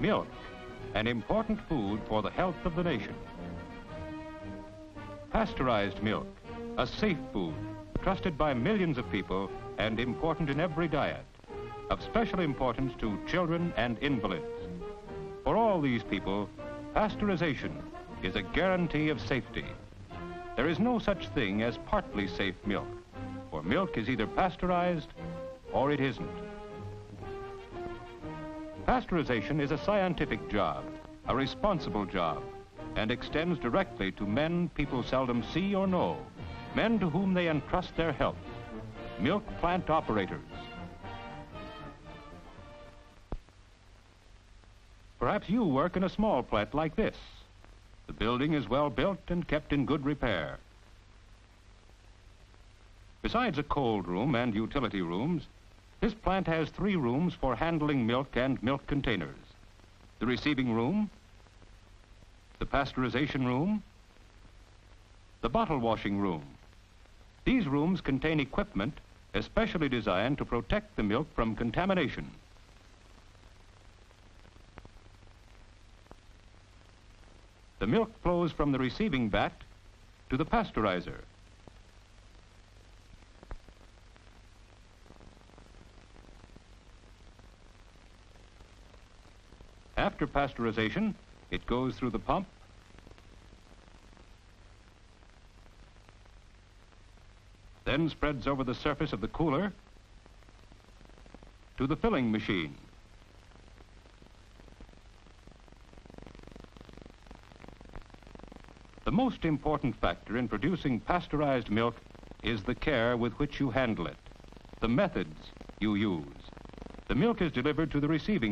Milk, an important food for the health of the nation. Pasteurized milk, a safe food, trusted by millions of people and important in every diet, of special importance to children and invalids. For all these people, pasteurization is a guarantee of safety. There is no such thing as partly safe milk, for milk is either pasteurized or it isn't. Pasteurization is a scientific job, a responsible job, and extends directly to men people seldom see or know, men to whom they entrust their health, milk plant operators. Perhaps you work in a small plant like this. The building is well built and kept in good repair. Besides a cold room and utility rooms, this plant has 3 rooms for handling milk and milk containers. The receiving room, the pasteurization room, the bottle washing room. These rooms contain equipment especially designed to protect the milk from contamination. The milk flows from the receiving vat to the pasteurizer. After pasteurization, it goes through the pump, then spreads over the surface of the cooler to the filling machine. The most important factor in producing pasteurized milk is the care with which you handle it, the methods you use. The milk is delivered to the receiving